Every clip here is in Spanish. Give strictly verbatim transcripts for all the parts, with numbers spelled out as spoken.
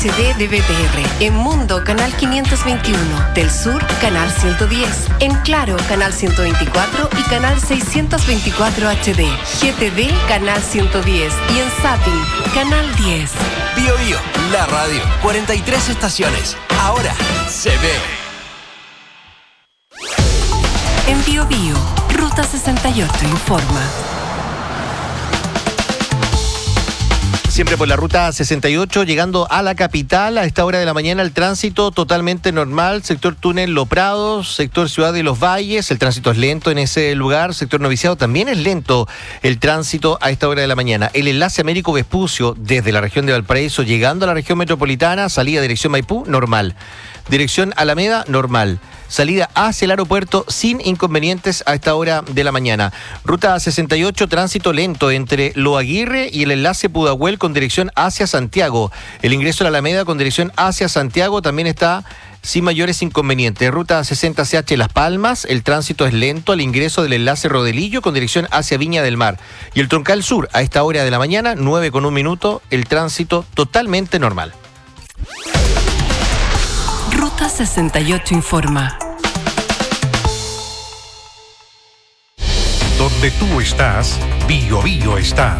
H D de B T R. En Mundo, canal quinientos veintiuno. Del Sur, canal ciento diez. En Claro, canal ciento veinticuatro y canal seiscientos veinticuatro H D. G T D, canal ciento diez. Y en Zapping, canal diez. Bio Bio, la radio. cuarenta y tres estaciones. Ahora se ve. En Bio Bio, Ruta sesenta y ocho informa. Siempre por la ruta sesenta y ocho, llegando a la capital. A esta hora de la mañana el tránsito totalmente normal. Sector Túnel Los Prados, sector Ciudad de los Valles. El tránsito es lento en ese lugar. Sector Noviciado también es lento el tránsito a esta hora de la mañana. El enlace Américo Vespucio desde la región de Valparaíso llegando a la región metropolitana, salida dirección Maipú, normal. Dirección Alameda, normal. Salida hacia el aeropuerto sin inconvenientes a esta hora de la mañana. Ruta sesenta y ocho, tránsito lento entre Lo Aguirre y el enlace Pudahuel con dirección hacia Santiago. El ingreso a la Alameda con dirección hacia Santiago también está sin mayores inconvenientes. Ruta sesenta C H Las Palmas, el tránsito es lento al ingreso del enlace Rodelillo con dirección hacia Viña del Mar. Y el Troncal Sur a esta hora de la mañana, nueve con un minuto, el tránsito totalmente normal. Ruta sesenta y ocho informa. Donde tú estás, Bio Bio está.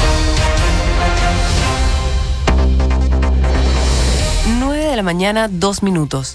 nueve de la mañana, dos minutos.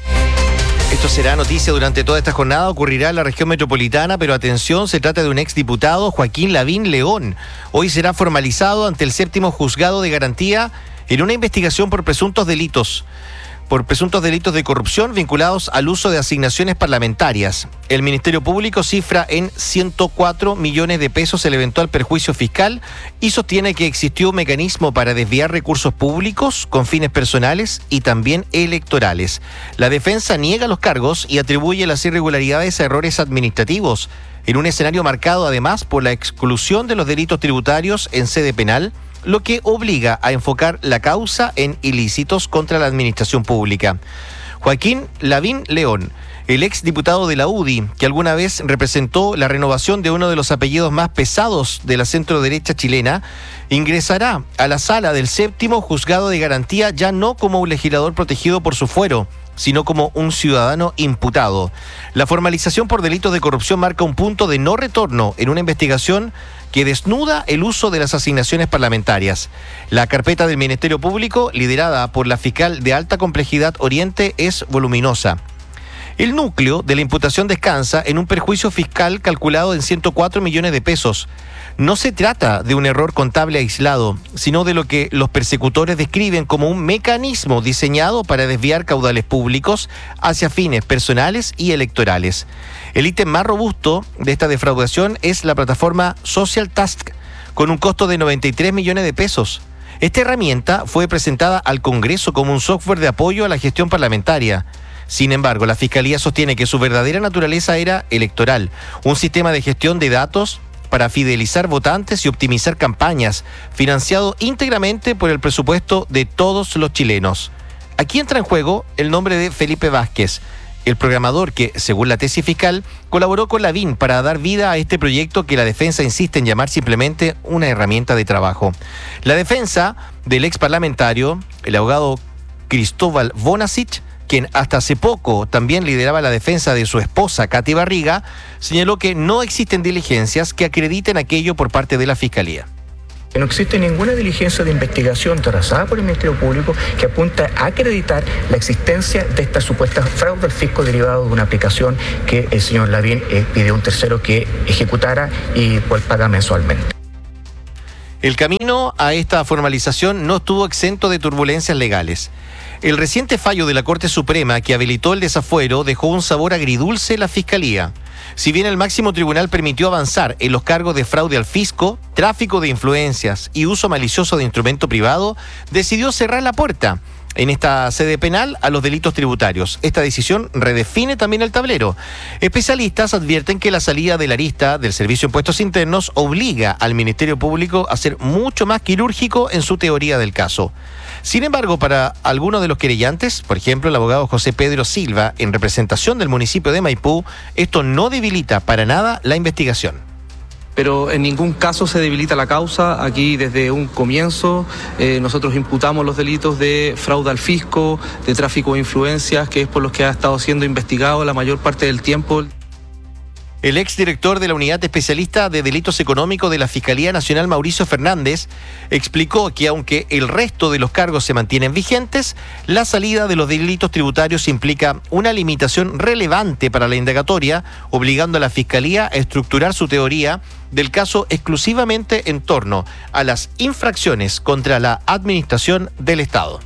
Esto será noticia durante toda esta jornada, ocurrirá en la región metropolitana, pero atención, se trata de un exdiputado, Joaquín Lavín León. Hoy será formalizado ante el séptimo juzgado de garantía en una investigación por presuntos delitos. por presuntos delitos de corrupción vinculados al uso de asignaciones parlamentarias. El Ministerio Público cifra en ciento cuatro millones de pesos el eventual perjuicio fiscal y sostiene que existió un mecanismo para desviar recursos públicos con fines personales y también electorales. La defensa niega los cargos y atribuye las irregularidades a errores administrativos, en un escenario marcado además por la exclusión de los delitos tributarios en sede penal, lo que obliga a enfocar la causa en ilícitos contra la administración pública. Joaquín Lavín León, el ex diputado de la U D I, que alguna vez representó la renovación de uno de los apellidos más pesados de la centroderecha chilena, ingresará a la sala del séptimo juzgado de garantía ya no como un legislador protegido por su fuero, sino como un ciudadano imputado. La formalización por delitos de corrupción marca un punto de no retorno en una investigación que desnuda el uso de las asignaciones parlamentarias. La carpeta del Ministerio Público, liderada por la fiscal de alta complejidad Oriente, es voluminosa. El núcleo de la imputación descansa en un perjuicio fiscal calculado en ciento cuatro millones de pesos. No se trata de un error contable aislado, sino de lo que los persecutores describen como un mecanismo diseñado para desviar caudales públicos hacia fines personales y electorales. El ítem más robusto de esta defraudación es la plataforma Social Task, con un costo de noventa y tres millones de pesos. Esta herramienta fue presentada al Congreso como un software de apoyo a la gestión parlamentaria. Sin embargo, la Fiscalía sostiene que su verdadera naturaleza era electoral, un sistema de gestión de datos para fidelizar votantes y optimizar campañas, financiado íntegramente por el presupuesto de todos los chilenos. Aquí entra en juego el nombre de Felipe Vázquez, el programador que, según la tesis fiscal, colaboró con Lavín para dar vida a este proyecto que la defensa insiste en llamar simplemente una herramienta de trabajo. La defensa del ex parlamentario, el abogado Cristóbal Bonasich, quien hasta hace poco también lideraba la defensa de su esposa, Katy Barriga, señaló que no existen diligencias que acrediten aquello por parte de la Fiscalía. No existe ninguna diligencia de investigación trazada por el Ministerio Público que apunta a acreditar la existencia de esta supuesta fraude al fisco derivado de una aplicación que el señor Lavín eh, pidió a un tercero que ejecutara y pues paga mensualmente. El camino a esta formalización no estuvo exento de turbulencias legales. El reciente fallo de la Corte Suprema que habilitó el desafuero dejó un sabor agridulce en la Fiscalía. Si bien el máximo tribunal permitió avanzar en los cargos de fraude al fisco, tráfico de influencias y uso malicioso de instrumento privado, decidió cerrar la puerta en esta sede penal a los delitos tributarios. Esta decisión redefine también el tablero. Especialistas advierten que la salida de la arista del Servicio de Impuestos Internos obliga al Ministerio Público a ser mucho más quirúrgico en su teoría del caso. Sin embargo, para algunos de los querellantes, por ejemplo el abogado José Pedro Silva, en representación del municipio de Maipú, esto no debilita para nada la investigación. pero en ningún caso se debilita la causa. Aquí desde un comienzo eh, nosotros imputamos los delitos de fraude al fisco, de tráfico de influencias, que es por los que ha estado siendo investigado la mayor parte del tiempo. El exdirector de la Unidad Especialista de Delitos Económicos de la Fiscalía Nacional, Mauricio Fernández, explicó que aunque el resto de los cargos se mantienen vigentes, la salida de los delitos tributarios implica una limitación relevante para la indagatoria, obligando a la Fiscalía a estructurar su teoría del caso exclusivamente en torno a las infracciones contra la administración del Estado.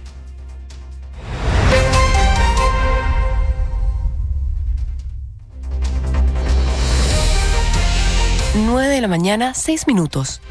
nueve de la mañana, seis minutos.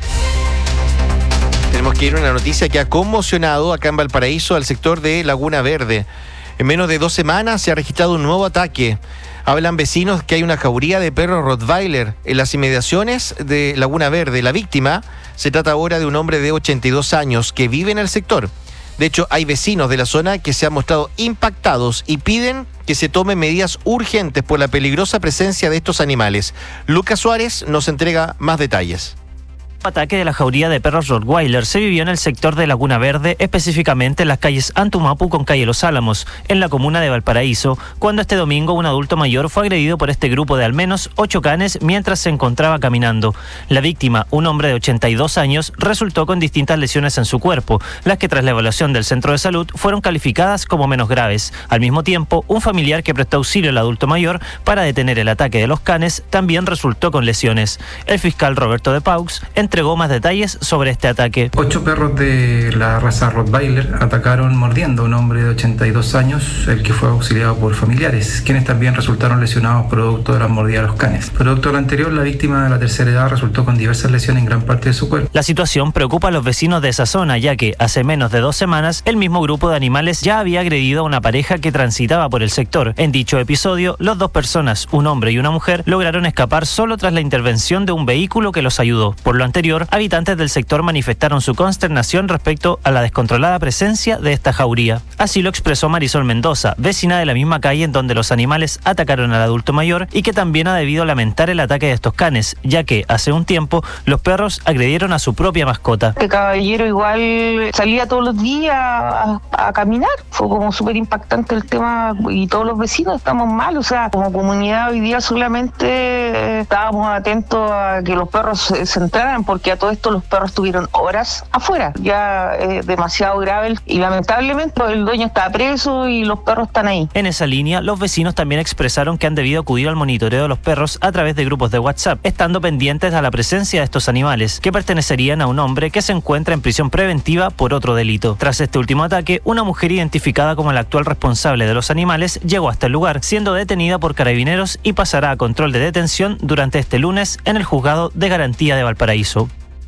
Tenemos que ir a una noticia que ha conmocionado acá en Valparaíso al sector de Laguna Verde. En menos de dos semanas se ha registrado un nuevo ataque. Hablan vecinos que hay una jauría de perros Rottweiler en las inmediaciones de Laguna Verde. La víctima se trata ahora de un hombre de ochenta y dos años que vive en el sector. De hecho, hay vecinos de la zona que se han mostrado impactados y piden que se tomen medidas urgentes por la peligrosa presencia de estos animales. Lucas Suárez nos entrega más detalles. El ataque de la jauría de perros Rottweiler se vivió en el sector de Laguna Verde, específicamente en las calles Antumapu con calle Los Álamos, en la comuna de Valparaíso, cuando este domingo un adulto mayor fue agredido por este grupo de al menos ocho canes mientras se encontraba caminando. La víctima, un hombre de ochenta y dos años, resultó con distintas lesiones en su cuerpo, las que tras la evaluación del centro de salud fueron calificadas como menos graves. Al mismo tiempo, un familiar que prestó auxilio al adulto mayor para detener el ataque de los canes también resultó con lesiones. El fiscal Roberto de Paux entregó más detalles sobre este ataque. Ocho perros de la raza Rottweiler atacaron mordiendo a un hombre de ochenta y dos años, el que fue auxiliado por familiares, quienes también resultaron lesionados producto de las mordidas de los canes. Producto de lo anterior, la víctima de la tercera edad resultó con diversas lesiones en gran parte de su cuerpo. La situación preocupa a los vecinos de esa zona, ya que hace menos de dos semanas el mismo grupo de animales ya había agredido a una pareja que transitaba por el sector. En dicho episodio, las dos personas, un hombre y una mujer, lograron escapar solo tras la intervención de un vehículo que los ayudó. Por lo anterior, habitantes del sector manifestaron su consternación respecto a la descontrolada presencia de esta jauría. Así lo expresó Marisol Mendoza, vecina de la misma calle en donde los animales atacaron al adulto mayor y que también ha debido lamentar el ataque de estos canes, ya que hace un tiempo los perros agredieron a su propia mascota. Este caballero igual salía todos los días a, a caminar. Fue como súper impactante el tema y todos los vecinos estamos mal. O sea, como comunidad hoy día solamente estábamos atentos a que los perros se, se entraran, porque a todo esto los perros tuvieron horas afuera. Ya es demasiado grave y lamentablemente el dueño está preso y los perros están ahí. En esa línea, los vecinos también expresaron que han debido acudir al monitoreo de los perros a través de grupos de WhatsApp, estando pendientes a la presencia de estos animales, que pertenecerían a un hombre que se encuentra en prisión preventiva por otro delito. Tras este último ataque, una mujer identificada como la actual responsable de los animales llegó hasta el lugar, siendo detenida por carabineros y pasará a control de detención durante este lunes en el juzgado de garantía de Valparaíso.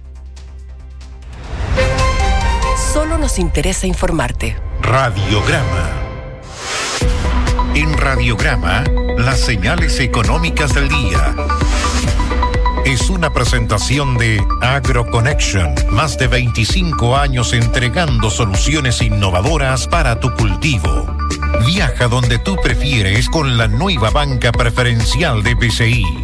Solo nos interesa informarte. Radiograma. En Radiograma, las señales económicas del día. Es una presentación de AgroConnection, más de veinticinco años entregando soluciones innovadoras para tu cultivo. Viaja donde tú prefieres con la nueva banca preferencial de B C I.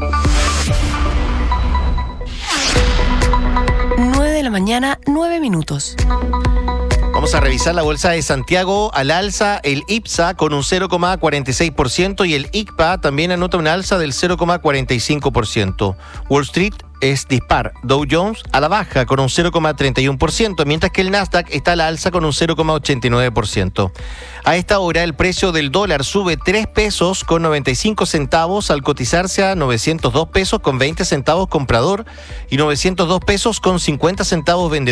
nueve de la mañana, nueve minutos. Vamos a revisar la bolsa de Santiago al alza, el IPSA con un cero coma cuarenta y seis por ciento y el I C P A también anota un alza del cero coma cuarenta y cinco por ciento. Wall Street es dispar. Dow Jones a la baja con un cero coma treinta y uno por ciento, mientras que el Nasdaq está a la alza con un cero coma ochenta y nueve por ciento. A esta hora el precio del dólar sube tres pesos con noventa y cinco centavos al cotizarse a novecientos dos pesos con veinte centavos comprador y novecientos dos pesos con cincuenta centavos vendedor.